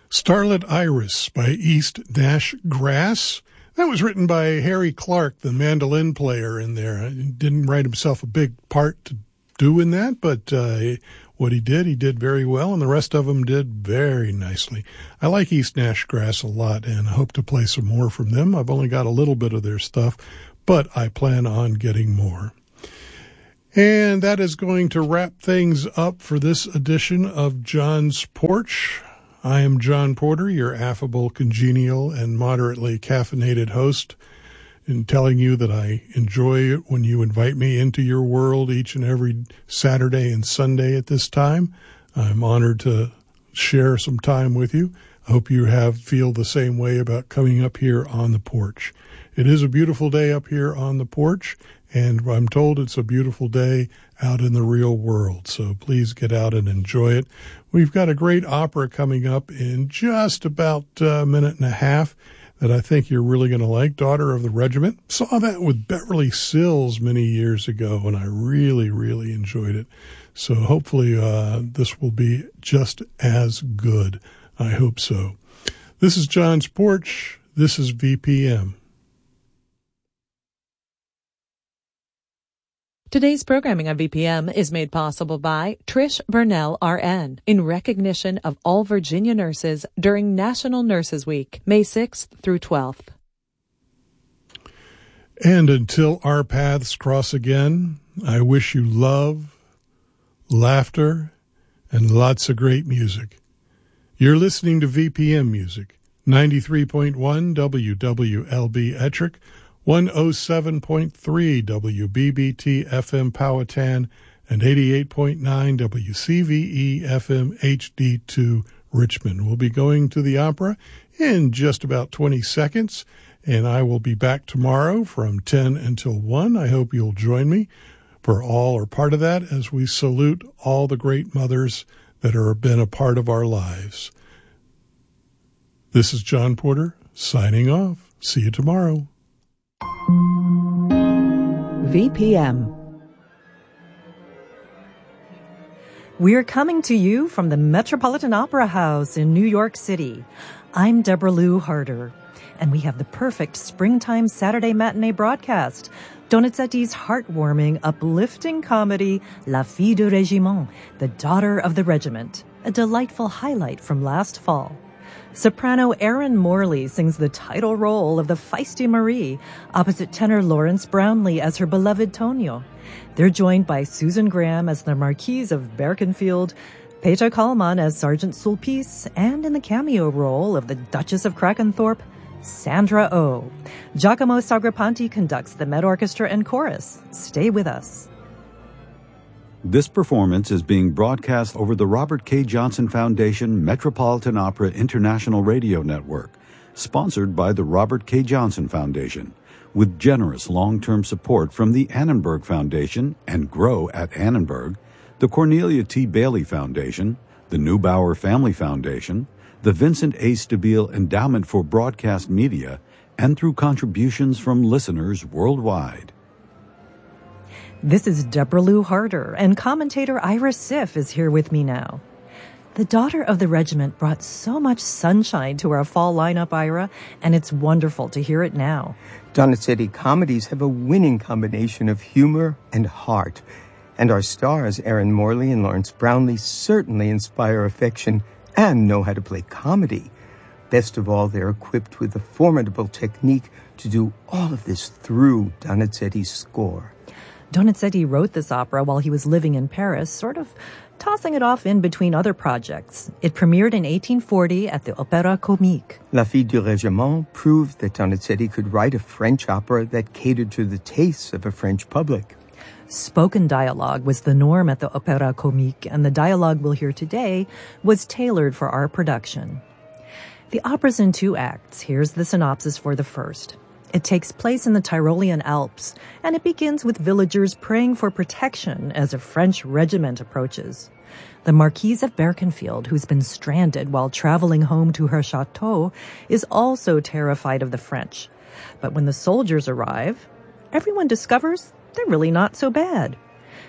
Starlit Iris by East Nash Grass. That was written by Harry Clark, the mandolin player in there. He didn't write himself a big part to do in that, but what he did very well, and the rest of them did very nicely. I like East Nash Grass a lot, and I hope to play some more from them. I've only got a little bit of their stuff, but I plan on getting more. And that is going to wrap things up for this edition of John's Porch. I am John Porter, your affable, congenial, and moderately caffeinated host, in telling you that I enjoy it when you invite me into your world each and every Saturday and Sunday at this time. I'm honored to share some time with you. I hope you feel the same way about coming up here on the porch. It is a beautiful day up here on the porch, and I'm told it's a beautiful day out in the real world. So please get out and enjoy it. We've got a great opera coming up in just about a minute and a half that I think you're really going to like. Daughter of the Regiment. Saw that with Beverly Sills many years ago, and I really, really enjoyed it. So hopefully this will be just as good. I hope so. This is John's Porch. This is VPM. Today's programming on VPM is made possible by Trish Burnell, RN, in recognition of all Virginia nurses during National Nurses Week, May 6th through 12th. And until our paths cross again, I wish you love, laughter, and lots of great music. You're listening to VPM Music, 93.1 WWLB Ettrick, 107.3 WBBT FM Powhatan, and 88.9 WCVE FM HD2 Richmond. We'll be going to the opera in just about 20 seconds, and I will be back tomorrow from 10 until 1. I hope you'll join me for all or part of that as we salute all the great mothers that have been a part of our lives. This is John Porter signing off. See you tomorrow. VPM. We're coming to you from the Metropolitan Opera House in New York City. I'm Deborah Lou Harder, and we have the perfect springtime Saturday matinee broadcast. Donizetti's heartwarming, uplifting comedy, La Fille du Régiment, The Daughter of the Regiment, a delightful highlight from last fall. Soprano Erin Morley sings the title role of the feisty Marie, opposite tenor Lawrence Brownlee as her beloved Tonio. They're joined by Susan Graham as the Marquise of Berkenfield, Peter Kallman as Sergeant Sulpice, and in the cameo role of the Duchess of Krakenthorpe, Sandra Oh. Giacomo Sagrapanti conducts the Met Orchestra and Chorus. Stay with us. This performance is being broadcast over the Robert K. Johnson Foundation Metropolitan Opera International Radio Network, sponsored by the Robert K. Johnson Foundation, with generous long-term support from the Annenberg Foundation and Grow at Annenberg, the Cornelia T. Bailey Foundation, the Neubauer Family Foundation, the Vincent A. Stabile Endowment for Broadcast Media, and through contributions from listeners worldwide. This is Deborah Lou Harder, and commentator Ira Siff is here with me now. The Daughter of the Regiment brought so much sunshine to our fall lineup, Ira, and it's wonderful to hear it now. Donizetti comedies have a winning combination of humor and heart, and our stars, Erin Morley and Lawrence Brownlee, certainly inspire affection and know how to play comedy. Best of all, they're equipped with the formidable technique to do all of this through Donizetti's score. Donizetti wrote this opera while he was living in Paris, sort of tossing it off in between other projects. It premiered in 1840 at the Opéra Comique. La Fille du Régiment proved that Donizetti could write a French opera that catered to the tastes of a French public. Spoken dialogue was the norm at the Opéra Comique, and the dialogue we'll hear today was tailored for our production. The opera's in 2 acts. Here's the synopsis for the first. It takes place in the Tyrolean Alps, and it begins with villagers praying for protection as a French regiment approaches. The Marquise of Berkenfield, who's been stranded while traveling home to her chateau, is also terrified of the French. But when the soldiers arrive, everyone discovers they're really not so bad.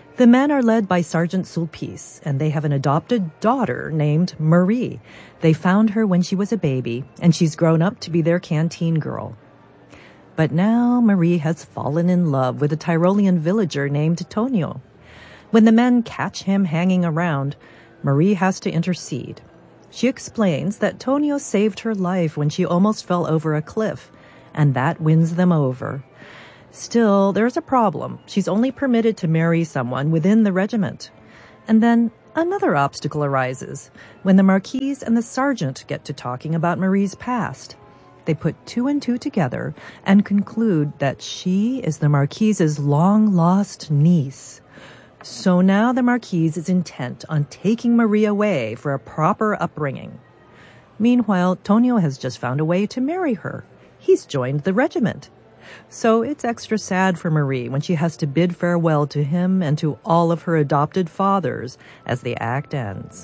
The men are led by Sergeant Sulpice, and they have an adopted daughter named Marie. They found her when she was a baby, and she's grown up to be their canteen girl. But now Marie has fallen in love with a Tyrolean villager named Tonio. When the men catch him hanging around, Marie has to intercede. She explains that Tonio saved her life when she almost fell over a cliff, and that wins them over. Still, there's a problem. She's only permitted to marry someone within the regiment. And then another obstacle arises when the Marquise and the sergeant get to talking about Marie's past. They put two and two together and conclude that she is the Marquise's long-lost niece. So now the Marquise is intent on taking Marie away for a proper upbringing. Meanwhile, Tonio has just found a way to marry her. He's joined the regiment. So it's extra sad for Marie when she has to bid farewell to him and to all of her adopted fathers as the act ends.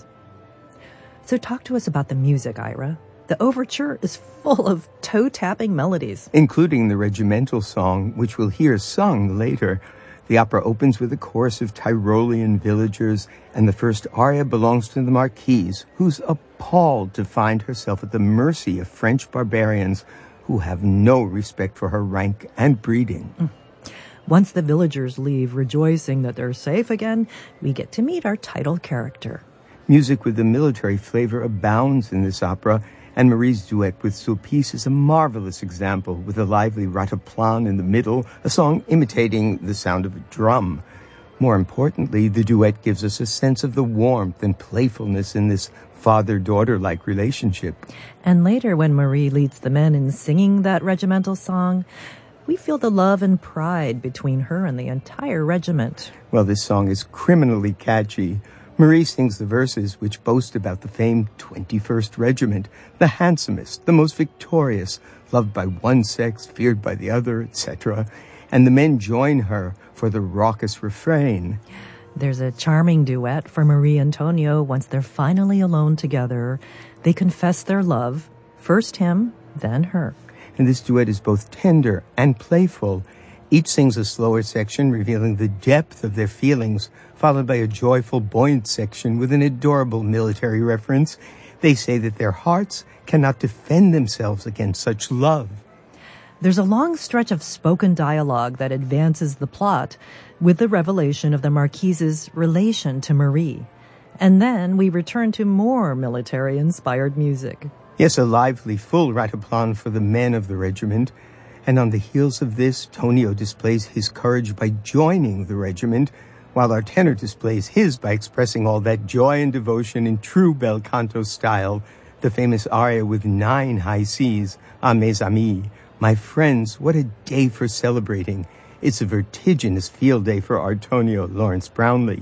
So talk to us about the music, Ira. The overture is full of toe-tapping melodies. Including the regimental song, which we'll hear sung later. The opera opens with a chorus of Tyrolean villagers, and the first aria belongs to the Marquise, who's appalled to find herself at the mercy of French barbarians who have no respect for her rank and breeding. Once the villagers leave rejoicing that they're safe again, we get to meet our title character. Music with the military flavor abounds in this opera, and Marie's duet with Sulpice is a marvelous example, with a lively rataplan in the middle, a song imitating the sound of a drum. More importantly, the duet gives us a sense of the warmth and playfulness in this father-daughter-like relationship. And later, when Marie leads the men in singing that regimental song, we feel the love and pride between her and the entire regiment. Well, this song is criminally catchy. Marie sings the verses which boast about the famed 21st Regiment, the handsomest, the most victorious, loved by one sex, feared by the other, etc. And the men join her for the raucous refrain. There's a charming duet for Marie and Tonio once they're finally alone together. They confess their love, first him, then her. And this duet is both tender and playful. Each sings a slower section revealing the depth of their feelings, followed by a joyful, buoyant section with an adorable military reference. They say that their hearts cannot defend themselves against such love. There's a long stretch of spoken dialogue that advances the plot with the revelation of the Marquise's relation to Marie. And then we return to more military-inspired music. Yes, a lively, full rataplan for the men of the regiment. And on the heels of this, Tonio displays his courage by joining the regiment, while our tenor displays his by expressing all that joy and devotion in true bel canto style, the famous aria with 9 high C's, Ah mes amis, my friends, what a day for celebrating. It's a vertiginous field day for our Tonio, Lawrence Brownlee.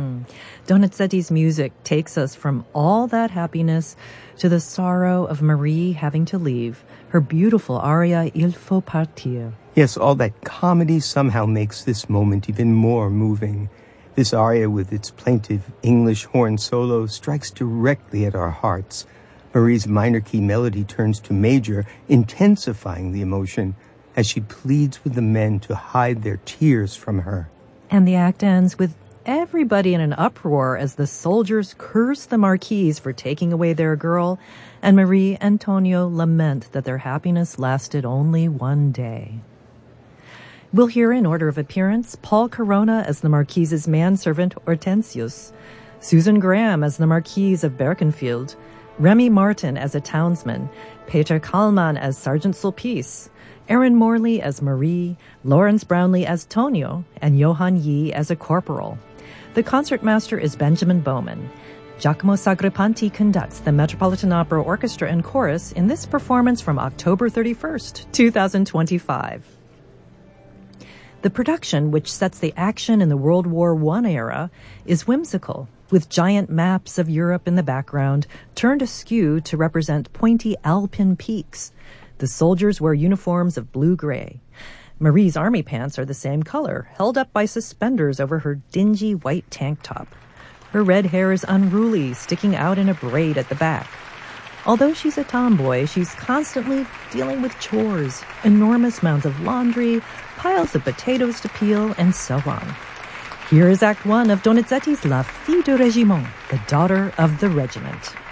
Donizetti's music takes us from all that happiness to the sorrow of Marie having to leave, her beautiful aria Il faut partir. Yes, all that comedy somehow makes this moment even more moving. This aria with its plaintive English horn solo strikes directly at our hearts. Marie's minor key melody turns to major, intensifying the emotion as she pleads with the men to hide their tears from her. And the act ends with everybody in an uproar as the soldiers curse the Marquise for taking away their girl, and Marie and Tonio lament that their happiness lasted only one day. We'll hear in order of appearance Paul Corona as the Marquise's manservant Hortensius, Susan Graham as the Marquise of Berkenfield, Remy Martin as a townsman, Peter Kallman as Sergeant Sulpice, Erin Morley as Marie, Lawrence Brownlee as Tonio, and Johan Yee as a corporal. The concertmaster is Benjamin Bowman. Giacomo Sagrapanti conducts the Metropolitan Opera Orchestra and Chorus in this performance from October 31st, 2025. The production, which sets the action in the World War I era, is whimsical, with giant maps of Europe in the background turned askew to represent pointy alpine peaks. The soldiers wear uniforms of blue-gray. Marie's army pants are the same color, held up by suspenders over her dingy white tank top. Her red hair is unruly, sticking out in a braid at the back. Although she's a tomboy, she's constantly dealing with chores, enormous mounds of laundry, piles of potatoes to peel, and so on. Here is Act 1 of Donizetti's La Fille du Régiment, the daughter of the regiment.